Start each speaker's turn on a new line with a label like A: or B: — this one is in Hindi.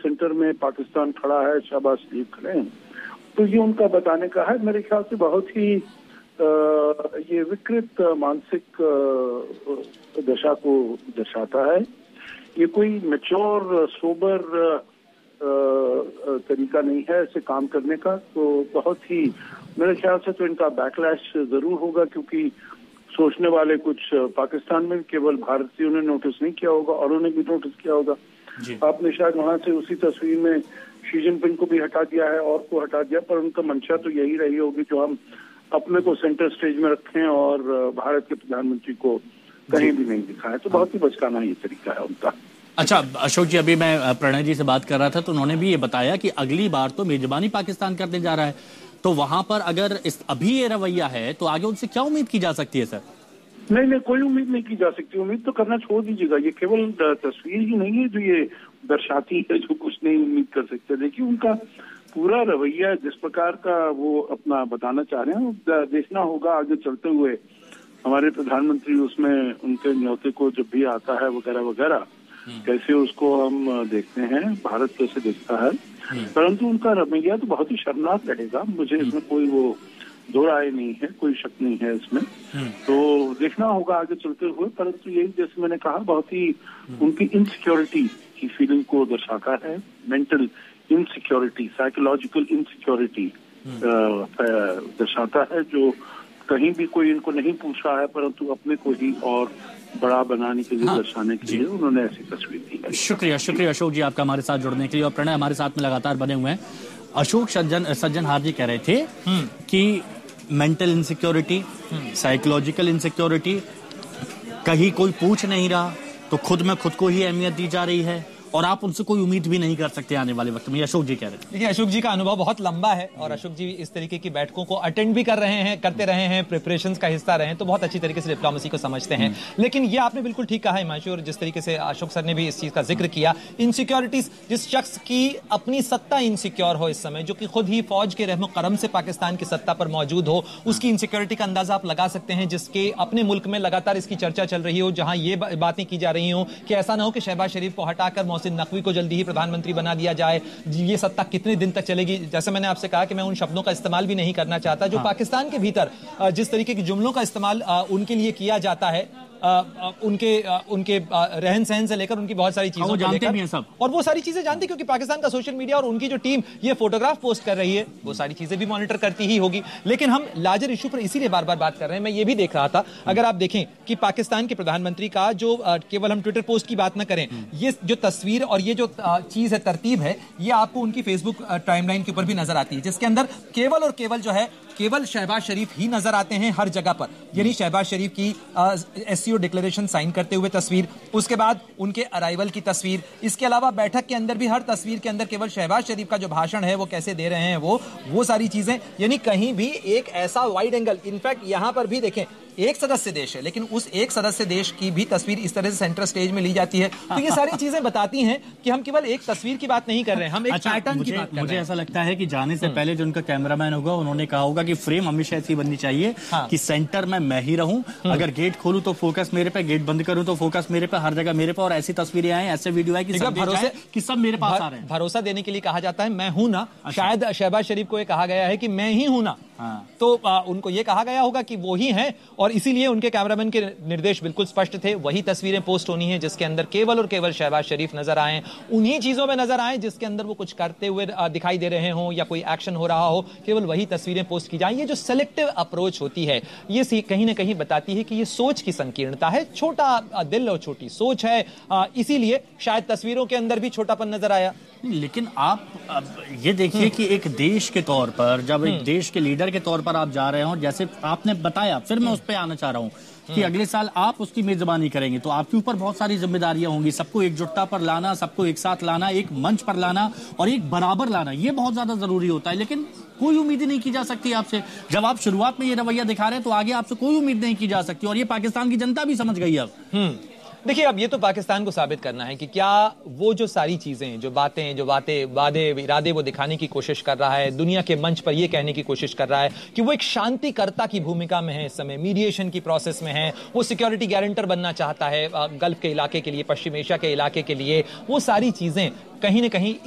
A: सेंटर में पाकिस्तान खड़ा है, शहबाज शरीफ खड़े हैं, तो ये उनका बताने का है। मेरे ख्याल से बहुत ही ये विकृत मानसिक दशा को दर्शाता है। ये कोई मैच्योर सोबर तरीका नहीं है ऐसे काम करने का। तो बहुत ही मेरे ख्याल से तो इनका बैकलैश जरूर होगा, क्योंकि सोचने वाले कुछ पाकिस्तान में केवल भारतीयों ने नोटिस नहीं किया होगा, और उन्होंने भी नोटिस किया होगा। आपने शायद वहां से उसी तस्वीर में शी जिनपिंग को भी हटा दिया है और को हटा दिया, पर उनका मंशा तो यही रही होगी जो हम अपने को सेंटर स्टेज में रखें और भारत के प्रधानमंत्री को कहीं भी नहीं दिखाएं। तो बहुत ही बचकाना ये तरीका है उनका।
B: अच्छा अशोक जी, अभी मैं प्रणय जी से बात कर रहा था तो उन्होंने भी ये बताया कि अगली बार तो मेजबानी पाकिस्तान करने जा रहा है, तो वहां पर अगर अभी ये रवैया है तो आगे उनसे क्या उम्मीद की जा सकती है सर?
A: नहीं, कोई उम्मीद नहीं की जा सकती। उम्मीद तो करना छोड़ दीजिएगा। ये केवल तस्वीर ही नहीं है जो ये दर्शाती है जो कुछ नहीं उम्मीद कर सकते। देखिए उनका पूरा रवैया जिस प्रकार का वो अपना बताना चाह रहे हैं, देखना होगा आगे चलते हुए हमारे प्रधानमंत्री उसमें उनके न्योते को जब भी आता है वगैरह वगैरह कैसे उसको हम देखते हैं, भारत कैसे देखता है। परंतु उनका रवैया तो बहुत ही शर्मनाक रहेगा, मुझे इसमें कोई वो दो राय नहीं है, कोई शक नहीं है इसमें। तो देखना होगा आगे चलते हुए। परंतु यही जैसे मैंने कहा बहुत ही उनकी इनसिक्योरिटी की फीलिंग को दर्शाता है, मेंटल इनसिक्योरिटी, साइकोलॉजिकल इनसिक्योरिटी दर्शाता है, जो कहीं भी कोई इनको नहीं पूछ रहा है, परंतु अपने को ही और बड़ा बनाने के लिए दर्शाने के लिए उन्होंने ऐसी तस्वीर दी है।
B: शुक्रिया अशोक जी आपका हमारे साथ जुड़ने के लिए। और प्रणय हमारे साथ में लगातार बने हुए हैं। अशोक सज्जनहार जी कह रहे थे कि मेंटल इनसिक्योरिटी, साइकोलॉजिकल इनसिक्योरिटी, कहीं कोई पूछ नहीं रहा तो खुद में खुद को ही अहमियत दी जा रही है और आप उनसे कोई उम्मीद भी नहीं कर सकते आने वाले वक्त में। अशोक जी कह रहे हैं।
C: देखिए अशोक जी का अनुभव बहुत लंबा है और अशोक जी इस तरीके की बैठकों को अटेंड भी करते रहे हैं, प्रिपरेशंस का हिस्सा रहे हैं, तो बहुत अच्छी तरीके से डिप्लोमेसी को समझते हैं। लेकिन ये आपने बिल्कुल ठीक कहा हिमांशु, और जिस तरीके से अशोक सर ने भी इस चीज का जिक्र किया, इनसिक्योरिटीज, जिस शख्स की अपनी सत्ता इनसिक्योर हो इस समय, जो कि खुद ही फौज के रहमो करम से पाकिस्तान की सत्ता पर मौजूद हो, उसकी इनसिक्योरिटी का अंदाजा आप लगा सकते हैं। जिसके अपने मुल्क में लगातार इसकी चर्चा चल रही हो, जहां ये बातें की जा रही हो कि ऐसा ना हो कि शहबाज शरीफ को हटाकर मोहसिन नकवी को जल्दी ही प्रधानमंत्री बना दिया जाए, ये सत्ता कितने दिन तक चलेगी। जैसे मैंने आपसे कहा कि मैं उन शब्दों का इस्तेमाल भी नहीं करना चाहता जो पाकिस्तान के भीतर जिस तरीके के जुमलों का इस्तेमाल उनके लिए किया जाता है, उनके रहन सहन से लेकर उनकी बहुत सारी चीजों को लेकर, सब और वो सारी चीजें जानती, क्योंकि पाकिस्तान का सोशल मीडिया और उनकी जो टीम ये फोटोग्राफ पोस्ट कर रही है वो सारी चीजें भी मॉनिटर करती ही होगी। लेकिन हम लार्जर इशू पर इसीलिए बार बार बात कर रहे हैं। मैं ये भी देख रहा था, अगर आप देखें कि पाकिस्तान के प्रधानमंत्री का जो केवल हम ट्विटर पोस्ट की बात ना करें, ये जो तस्वीर और ये जो चीज है, तरतीब है, ये आपको उनकी फेसबुक टाइमलाइन के ऊपर भी नजर आती है, जिसके अंदर केवल और केवल जो है केवल शहबाज शरीफ ही नजर आते हैं हर जगह पर। यानी शहबाज शरीफ की एससीओ डिक्लेरेशन साइन करते हुए तस्वीर, उसके बाद उनके अराइवल की तस्वीर, इसके अलावा बैठक के अंदर भी हर तस्वीर के अंदर केवल शहबाज शरीफ का जो भाषण है वो कैसे दे रहे हैं वो सारी चीजें। यानी कहीं भी एक ऐसा वाइड एंगल, इनफैक्ट यहां पर भी देखें एक सदस्य देश है लेकिन उस एक सदस्य देश की भी तस्वीर इस तरह से सेंटर स्टेज में ली जाती है। तो ये सारी चीजें बताती हैं कि हम केवल एक तस्वीर की बात नहीं कर रहे हैं, हम एक पैटर्न की बात कर रहे हैं।
B: मुझे ऐसा लगता है कि जाने से पहले जो उनका कैमरामैन होगा उन्होंने कहा होगा कि फ्रेम हमेशा ऐसी बननी चाहिए कि सेंटर में मैं ही रहूं, अगर गेट खोलूं तो फोकस मेरे पे, गेट बंद करूं तो फोकस मेरे पे, हर जगह मेरे पे, और ऐसी तस्वीरें आए, ऐसे वीडियो आए कि सब मेरे पास आ रहे हैं।
C: भरोसा देने के लिए कहा जाता है मैं हूं ना। शायद शहबाज शरीफ को यह कहा गया है कि मैं ही हूं ना, तो उनको यह कहा गया होगा कि वो ही हैं, और इसीलिए उनके कैमरामैन के निर्देश बिल्कुल स्पष्ट थे, वही तस्वीरें पोस्ट होनी है जिसके अंदर केवल और केवल शहबाज शरीफ नजर आए, उन्हीं चीजों में नजर आए जिसके अंदर वो कुछ करते हुए दिखाई दे रहे हों या कोई एक्शन हो रहा हो, केवल वही तस्वीरें पोस्ट की जाएं। ये जो सेलेक्टिव अप्रोच होती है ये कहीं ना कहीं बताती है कि ये सोच की संकीर्णता है, छोटा दिल और छोटी सोच है, इसीलिए शायद तस्वीरों के अंदर भी छोटापन नजर आया।
B: लेकिन आप ये देखिए कि एक देश के तौर पर, जब एक देश के लीडर के तौर पर आप जा रहे हो, जैसे आपने बताया, फिर मैं उस पर आना चाह रहा हूं कि अगले साल आप उसकी मेजबानी करेंगे तो आपके ऊपर बहुत सारी जिम्मेदारियां होंगी, सबको एकजुटता पर लाना, सबको एक साथ लाना, एक मंच पर लाना और एक बराबर लाना, ये बहुत ज्यादा जरूरी होता है। लेकिन कोई उम्मीद नहीं की जा सकती आपसे, जब आप शुरुआत में ये रवैया दिखा रहे हैं तो आगे आपसे कोई उम्मीद नहीं की जा सकती, और ये पाकिस्तान की जनता भी समझ गई अब।
C: देखिए अब ये तो पाकिस्तान को साबित करना है कि क्या वो जो सारी चीजें, जो बातें, वादे, इरादे वो दिखाने की कोशिश कर रहा है, दुनिया के मंच पर ये कहने की कोशिश कर रहा है कि वो एक शांतिकर्ता की भूमिका में है, इस समय मीडिएशन की प्रोसेस में है, वो सिक्योरिटी गारंटर बनना चाहता है गल्फ के इलाके के लिए, पश्चिम एशिया के इलाके के लिए, वो सारी चीजें कहीं ना कहीं